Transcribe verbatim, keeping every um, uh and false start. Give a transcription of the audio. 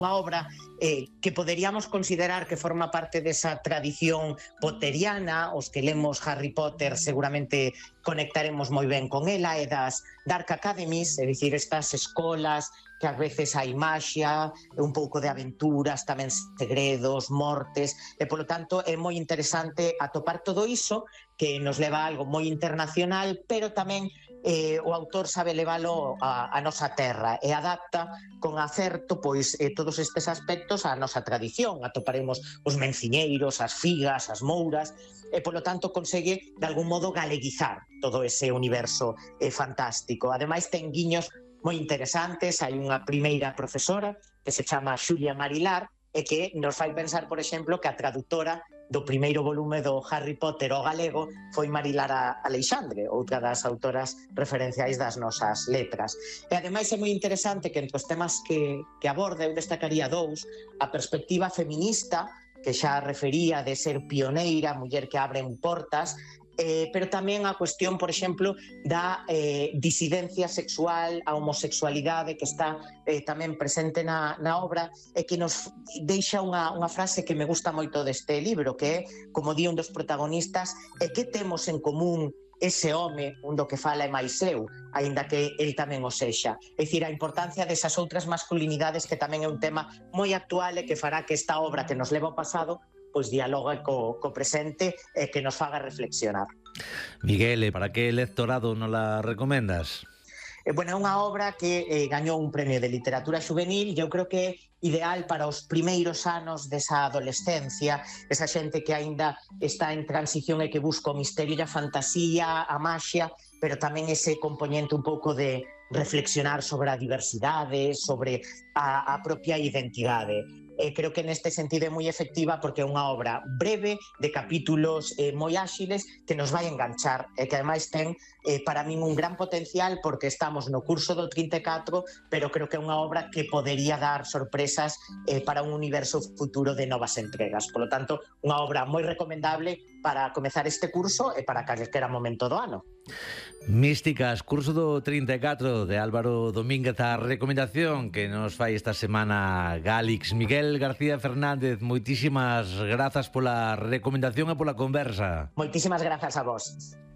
unha obra eh, que poderíamos considerar que forma parte desa tradición potteriana. Os que lemos Harry Potter seguramente conectaremos moi ben con ela, e das Dark Academies, é dicir, estas escolas que ás veces hai maxia, un pouco de aventuras, tamén segredos, mortes, e polo tanto é moi interesante atopar todo iso, que nos leva a algo moi internacional, pero tamén eh, o autor sabe leválo a, a nosa terra e adapta con acerto pois eh, todos estes aspectos á nosa tradición. Atoparemos os menciñeiros, as figas, as mouras, e polo tanto consegue de algún modo galeguizar todo ese universo eh, fantástico. Ademais ten guiños moi interesantes. Hai unha primeira profesora que se chama Xulia Marilar e que nos fai pensar, por exemplo, que a traductora do primeiro volume do Harry Potter ao galego foi Marilar Aleixandre, outra das autoras referenciais das nosas letras. E ademais é moi interesante que entre os temas que, que aborda eu destacaría dous: a perspectiva feminista, que xa refería de ser pioneira, muller que abre portas, Eh, pero tamén a cuestión, por exemplo, da eh, disidencia sexual, a homosexualidade que está eh, tamén presente na, na obra, e que nos deixa unha, unha frase que me gusta moito deste libro, que é, como di un dos protagonistas, e que temos en común ese home, un do que fala é máis eu, aínda que el tamén o sexa. É dicir, a importancia desas outras masculinidades, que tamén é un tema moi actual e que fará que esta obra que nos leva ao pasado pois dialoga co, co presente e que nos faga reflexionar. Miguel, para que lectorado nos la recomendas? Eh, bueno, é unha obra que eh, gañou un premio de literatura juvenil, e eu creo que é ideal para os primeiros anos desa adolescencia, esa xente que aínda está en transición e que busca o misterio e a fantasía, a maxia, pero tamén ese componente un pouco de reflexionar sobre a diversidade, sobre a, a propia identidade. Eh, creo que neste sentido é moi efectiva porque é unha obra breve, de capítulos eh, moi áxiles, que nos vai enganchar e que ademais ten eh, para min un gran potencial, porque estamos no curso do trinta e catro, pero creo que é unha obra que podería dar sorpresas eh, para un universo futuro de novas entregas. Por lo tanto, unha obra moi recomendable para comezar este curso e para calquera momento do ano. Místicas, curso do trinta e catro de Álvaro Domínguez, a recomendación que nos fai esta semana Gálix. Miguel García Fernández, moitísimas grazas pola recomendación e pola conversa. Moitísimas grazas a vos.